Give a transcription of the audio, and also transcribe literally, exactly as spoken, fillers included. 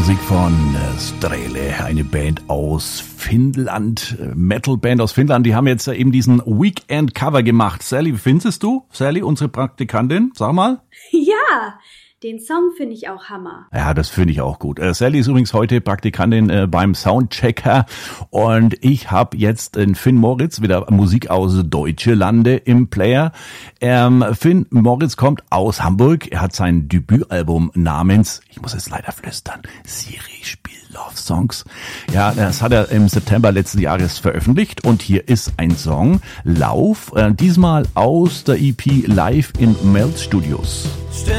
Musik von äh, Strele, eine Band aus Finnland, äh, Metal-Band aus Finnland. Die haben jetzt äh, eben diesen Weekend-Cover gemacht. Sally, wie findest du? Sally, unsere Praktikantin, sag mal. Ja, den Song finde ich auch Hammer. Ja, das finde ich auch gut. Äh, Sally ist übrigens heute Praktikantin äh, beim Soundchecker und ich habe jetzt in Finn Moritz wieder Musik aus Deutsche Lande im Player. Ähm, Finn Moritz kommt aus Hamburg. Er hat sein Debütalbum namens, ich muss es leider flüstern, Siri spielt Love Songs. Ja, das hat er im September letzten Jahres veröffentlicht und hier ist ein Song, Lauf, äh, diesmal aus der E P Live in Melt Studios.